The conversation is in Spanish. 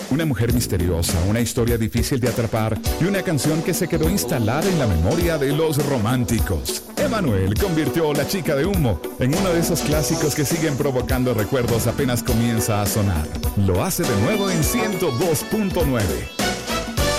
Una mujer misteriosa, una historia difícil de atrapar y una canción que se quedó instalada en la memoria de los románticos. Emanuel convirtió La Chica de Humo en uno de esos clásicos que siguen provocando recuerdos apenas comienza a sonar. Lo hace de nuevo en 102.9.